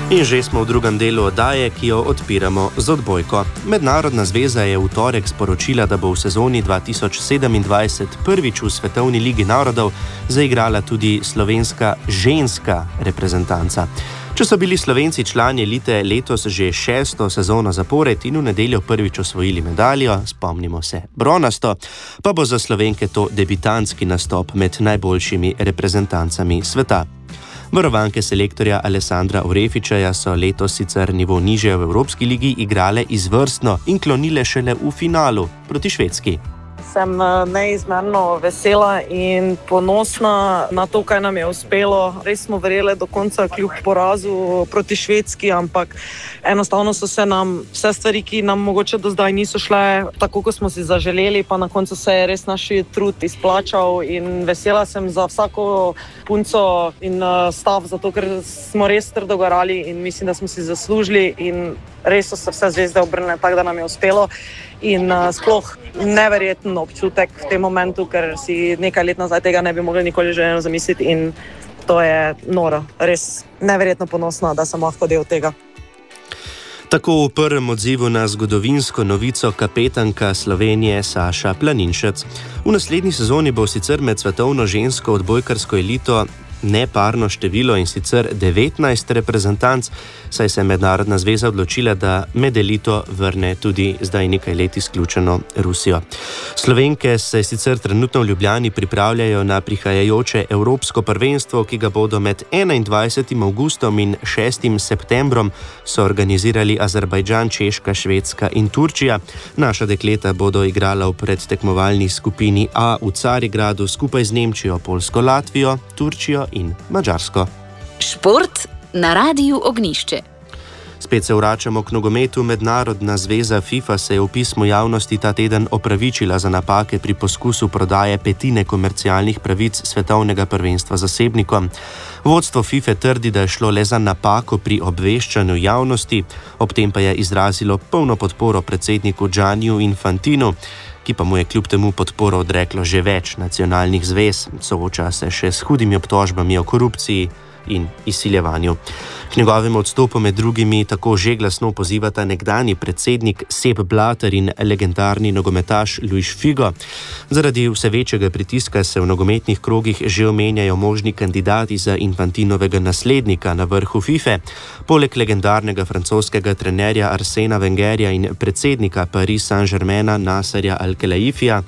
In že smo v drugem delu oddaje, ki jo odpiramo z odbojko. Mednarodna zveza je v torek sporočila, da bo v sezoni 2027 prvič v Svetovni ligi narodov zaigrala tudi slovenska ženska reprezentanca. Če so bili Slovenci člani elite letos že 6. sezono zapored in v nedeljo prvič osvojili medaljo, spomnimo se bronasto, pa bo za Slovenke to debitantski nastop med najboljšimi reprezentancami sveta. Varovanke selektorja Alessandra Orefičaja so letos sicer nivo nižje v Evropski ligi igrale izvrstno in klonile šele v finalu proti Švedski. Sem neizmerno vesela in ponosna na to, kaj nam je uspelo. Res smo verjeli do konca kljub porazu proti Švedski, ampak enostavno so se nam vse stvari, ki nam mogoče do zdaj niso šle tako, kot smo si zaželeli, pa na koncu se je res naš trud izplačal in vesela sem za vsako punco in stav, zato ker smo res trdo garali in mislim, da smo si zaslužili in res so se vse zvezde obrnile tako, da nam je uspelo. In sploh neverjeten občutek v tem momentu, ker si nekaj let nazaj tega ne bi mogli nikoli želeno zamisliti in to je noro. Res neverjetno ponosna, da sem lahko del tega. Tako v prvem odzivu na zgodovinsko novico kapetanka Slovenije Saša Planinšec. V naslednji sezoni bo sicer med svetovno žensko odbojkarsko elito neparno število in sicer 19 reprezentanc, saj se je Mednarodna zveza odločila, da med elito vrne tudi zdaj nekaj let izključeno Rusijo. Slovenke se sicer trenutno v Ljubljani pripravljajo na prihajajoče Evropsko prvenstvo, ki ga bodo med 21. avgustom in 6. septembrom so organizirali Azerbajdžan, Češka, Švedska in Turčija. Naša dekleta bodo igrala v predtekmovalni skupini A v Carigradu skupaj z Nemčijo, Poljsko, Latvijo, Turčijo in Madžarsko. Šport na Radiu Ognjišče. Spet se vračamo k nogometu. Mednarodna zveza FIFA se je v pismu javnosti ta teden opravičila za napake pri poskusu prodaje petine komercialnih pravic svetovnega prvenstva zasebnikom. Vodstvo FIFA trdi, da je šlo le za napako pri obveščanju javnosti, ob tem pa je izrazilo polno podporo predsedniku Gianniju Infantinu, ki pa mu je kljub temu podporo odreklo že več nacionalnih zvez, sooča se še s hudimi obtožbami o korupciji in izsiljevanju. K njegovemu odstopu med drugimi tako že glasno pozivata nekdanji predsednik Sepp Blatter in legendarni nogometaš Luis Figo. Zaradi vse večjega pritiska se v nogometnih krogih že omenjajo možni kandidati za Infantinovega naslednika na vrhu FIFA. Poleg legendarnega francoskega trenerja Arsena Wengerja in predsednika Paris Saint-Germaina Nasserja Al-Khelaifija,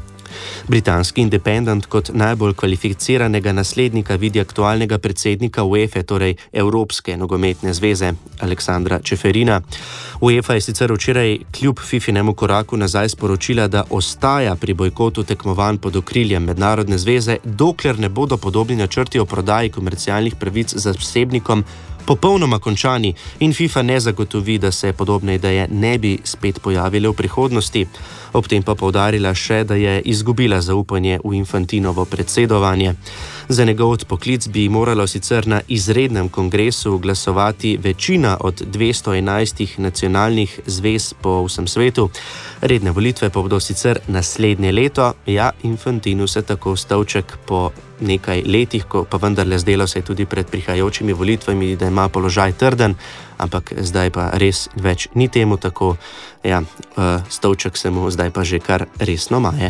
britanski Independent kot najbolj kvalificiranega naslednika vidi aktualnega predsednika UEFA, torej Evropske nogometne zveze, Aleksandra Čeferina. UEFA je sicer včeraj kljub FIFInemu koraku nazaj sporočila, da ostaja pri bojkotu tekmovanj pod okriljem Mednarodne zveze, dokler ne bodo podobni načrti o prodaji komercialnih pravic zasebnikom popolnoma končani in FIFA ne zagotovi, da se podobne ideje ne bi spet pojavile v prihodnosti. Ob tem pa poudarila še, da je izgubila zaupanje v Infantinovo predsedovanje. Za njegov odpoklic bi moralo sicer na izrednem kongresu glasovati večina od 211 nacionalnih zvez po vsem svetu. Redne volitve pa bodo sicer naslednje leto. Ja, Infantinu se tako stolček po nekaj letih, ko pa vendarle zdelo se je tudi pred prihajajočimi volitvami, da ima položaj trden, ampak zdaj pa res več ni temu tako. Ja, stolček se mu zdaj pa že kar resno maje.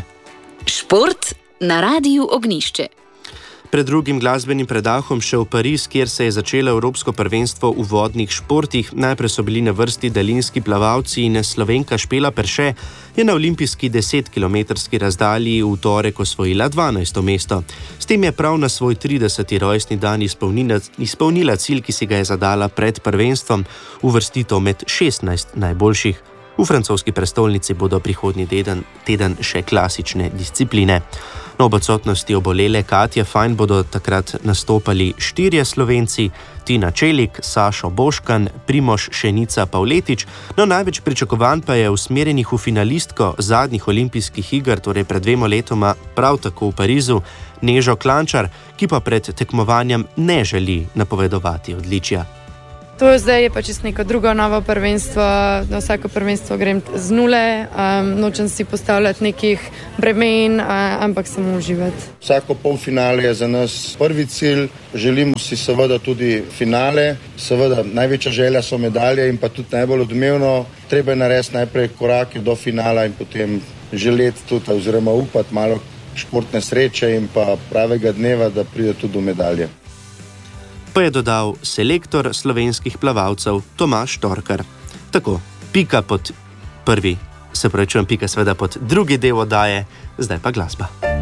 Šport na Radiu Ognjišče. Pred drugim glasbenim predahom še v Pariz, kjer se je začelo Evropsko prvenstvo v vodnih športih. Najprej so bili na vrsti daljinski plavalci in Slovenka Špela Perše je na olimpijski 10-kilometrski razdalji v torek osvojila 12. mesto. S tem je prav na svoj 30. rojstni dan izpolnila cilj, ki si ga je zadala pred prvenstvom, uvrstitev med 16 najboljših. V francoski prestolnici bodo prihodnji teden še klasične discipline. No, ob odsotnosti obolele Katje Fajn bodo takrat nastopali 4 Slovenci, Tina Čelik, Sašo Boškan, Primož Šenica Pavletič, no največ pričakovanj pa je usmerjenih v finalistko zadnjih olimpijskih iger, torej pred 2 letoma prav tako v Parizu, Nežo Klančar, ki pa pred tekmovanjem ne želi napovedovati odličja. To zdaj je pa čisto neko drugo novo prvenstvo, na vsako prvenstvo grem z nule, nočem si postavljati nekih bremen, ampak samo uživati. Vsako polfinale je za nas prvi cilj, želimo si seveda tudi finale, seveda največja želja so medalje in pa tudi najbolj odmevno, treba je narediti najprej korake do finala in potem želeti tudi oziroma upati malo športne sreče in pa pravega dneva, da pride tudi do medalje. Pa je dodal selektor slovenskih plavalcev Tomaž Torkar. Tako, pika pod prvi, pika seveda pod drugi del oddaje, zdaj pa glasba.